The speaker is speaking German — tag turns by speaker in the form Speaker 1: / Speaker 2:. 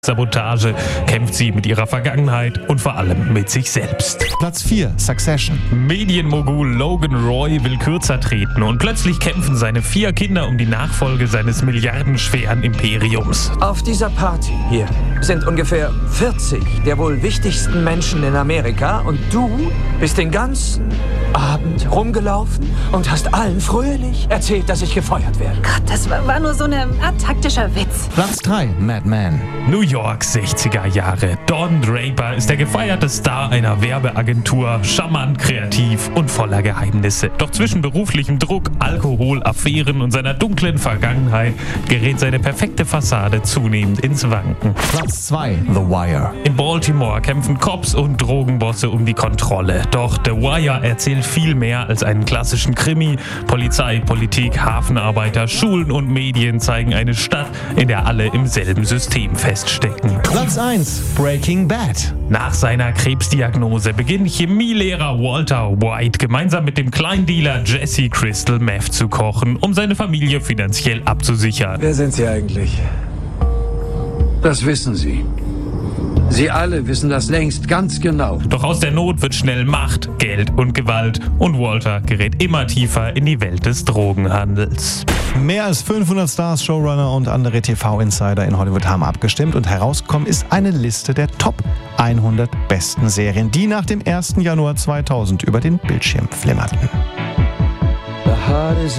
Speaker 1: Sabotage kämpft sie mit ihrer Vergangenheit und vor allem mit sich selbst.
Speaker 2: Platz 4, Succession.
Speaker 1: Medienmogul Logan Roy will kürzer treten und plötzlich kämpfen seine 4 Kinder um die Nachfolge seines milliardenschweren Imperiums.
Speaker 3: Auf dieser Party hier sind ungefähr 40 der wohl wichtigsten Menschen in Amerika und du bist den ganzen Abend rumgelaufen und hast allen fröhlich erzählt, dass ich gefeuert werde.
Speaker 4: Gott, das war nur so eine Art taktischer Witz.
Speaker 2: Platz 3, Mad Men.
Speaker 1: New York, 60er Jahre. Don Draper ist der gefeierte Star einer Werbeagentur, charmant, kreativ und voller Geheimnisse. Doch zwischen beruflichem Druck, Alkohol, Affären und seiner dunklen Vergangenheit gerät seine perfekte Fassade zunehmend ins Wanken.
Speaker 2: Platz 2, The Wire.
Speaker 1: In Baltimore kämpfen Cops und Drogenbosse um die Kontrolle. Doch The Wire erzählt viel mehr als einen klassischen Krimi. Polizei, Politik, Hafenarbeiter, Schulen und Medien zeigen eine Stadt, in der alle im selben System feststecken.
Speaker 2: Platz 1, Breaking Bad.
Speaker 1: Nach seiner Krebsdiagnose beginnt Chemielehrer Walter White gemeinsam mit dem Kleindealer Jesse Crystal Meth zu kochen, um seine Familie finanziell abzusichern.
Speaker 5: Wer sind Sie eigentlich? Das wissen Sie. Sie alle wissen das längst ganz genau.
Speaker 1: Doch aus der Not wird schnell Macht, Geld und Gewalt und Walter gerät immer tiefer in die Welt des Drogenhandels.
Speaker 2: Mehr als 500 Stars, Showrunner und andere TV-Insider in Hollywood haben abgestimmt und herausgekommen ist eine Liste der Top 100 besten Serien, die nach dem 1. Januar 2000 über den Bildschirm flimmerten.